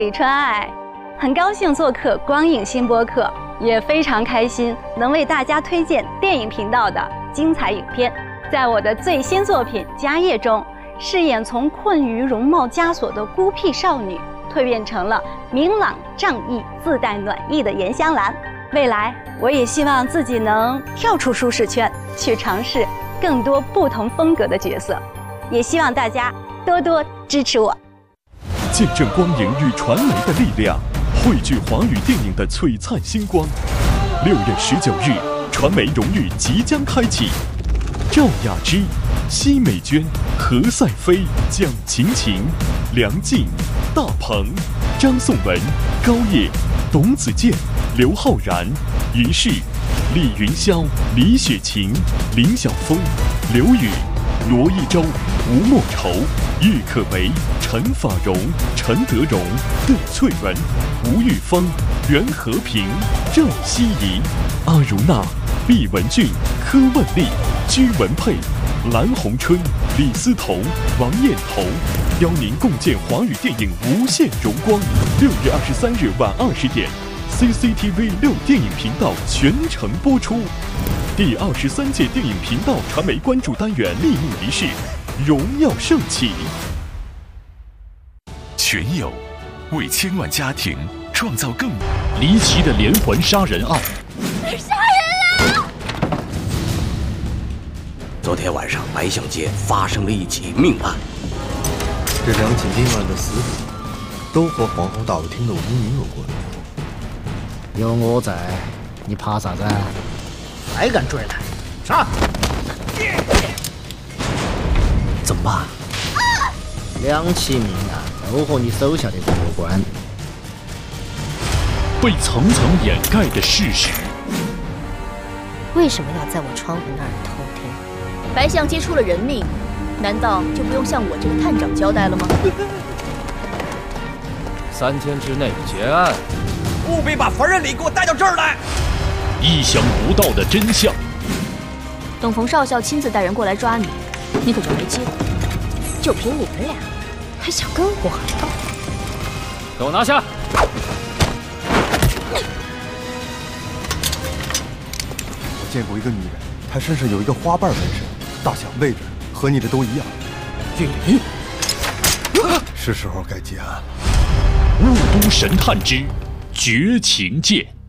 李川爱，很高兴做客光影新播客，也非常开心能为大家推荐电影频道的精彩影片。在我的最新作品《家业》中，饰演从困于容貌枷锁的孤僻少女，蜕变成了明朗仗义、自带暖意的严香兰。未来，我也希望自己能跳出舒适圈，去尝试更多不同风格的角色。也希望大家多多支持我。 见证光影与传媒的力量，汇聚华语电影的璀璨星光。6月19日，传媒荣誉即将开启。赵雅芝、奚美娟、何赛飞、蒋勤勤、梁静、大鹏、张颂文、高叶、董子健、刘昊然、于适、李云霄、李雪琴、林晓峰、刘宇、罗一舟、吴莫愁、郁可唯、陈法蓉、陈德容、邓萃雯、吴玉峰、袁和平、郑希怡、阿如娜、毕雯珺、柯万丽、居文佩、蓝红春、李思彤、王艳彤，邀您共建华语电影无限荣光。6月23日晚20点，CCTV 6电影频道全程播出。第23届电影频道传媒关注单元闭幕仪式，荣耀盛起。 全友为千万家庭创造更离奇的连环杀人案。 杀人了！ 昨天晚上白象街发生了一起命案， 这两起命案的死者都和皇后大舞厅的无名有关。 有我在，你怕啥子？还敢追来？杀！ 怎么办？ 两起命案都和你手下的人有关。 被层层掩盖的事实。 为什么要在我窗户那儿偷听？白象街出了人命，难道就不用向我这个探长交代了吗 ？3天之内结案， 务必把樊仁礼给我带到这儿来。 意想不到的真相。 董冯少校亲自带人过来抓你，你可就没机会。就凭你们俩，还想跟我玩？ 给我拿下！ 我见过一个女人，她身上有一个花瓣纹身，大小位置和你的都一样。 岳云， 是时候该结案了。 雾都神探之绝情剑。